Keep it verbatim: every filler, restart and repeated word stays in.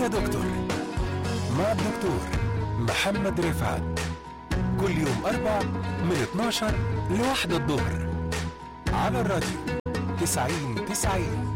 يا دكتور مع الدكتور محمد رفعت، كل يوم أربع من اتناشر لواحدة الظهر على الراديو تسعين تسعين.